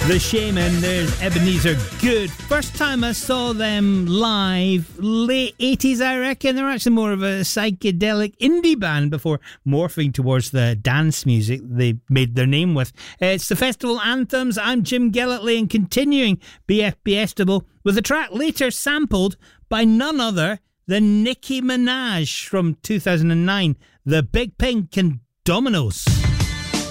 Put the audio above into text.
The Shaman, there's Ebenezer Good. First time I saw them live, late 80s I reckon. They're actually more of a psychedelic indie band before morphing towards the dance music they made their name with. It's the Festival Anthems. I'm Jim Gellertley and continuing BFBStable with a track later sampled by none other than Nicki Minaj from 2009, The Big Pink and Dominoes.